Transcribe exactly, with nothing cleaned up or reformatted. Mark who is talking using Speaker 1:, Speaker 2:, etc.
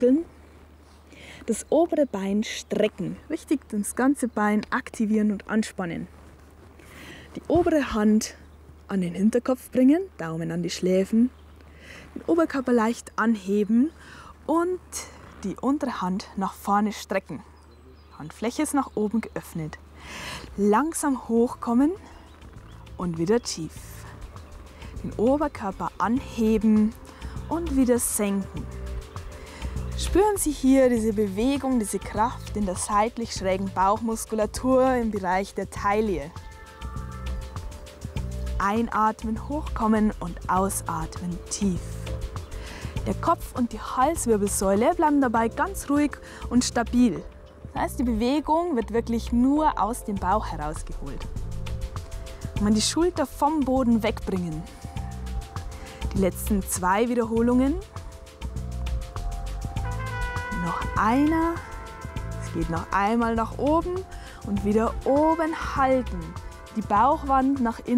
Speaker 1: Muskeln. Das obere Bein strecken, richtig das ganze Bein aktivieren und anspannen. Die obere Hand an den Hinterkopf bringen, Daumen an die Schläfen, den Oberkörper leicht anheben und die untere Hand nach vorne strecken. Handfläche ist nach oben geöffnet. Langsam hochkommen und wieder tief. Den Oberkörper anheben und wieder senken. Spüren Sie hier diese Bewegung, diese Kraft in der seitlich schrägen Bauchmuskulatur im Bereich der Taille. Einatmen, hochkommen und ausatmen, tief. Der Kopf und die Halswirbelsäule bleiben dabei ganz ruhig und stabil. Das heißt, die Bewegung wird wirklich nur aus dem Bauch herausgeholt. Und man die Schulter vom Boden wegbringen. Die letzten zwei Wiederholungen. Noch einer. Es geht noch einmal nach oben und wieder oben halten. Die Bauchwand nach innen.